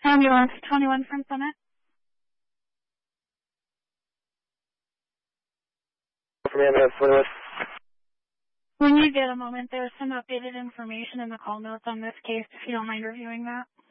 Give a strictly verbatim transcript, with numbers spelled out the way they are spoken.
Ambulance twenty-one from Summit. From ambulance twenty-one. When you get a moment, there's some updated information in the call notes on this case, if you don't mind reviewing that.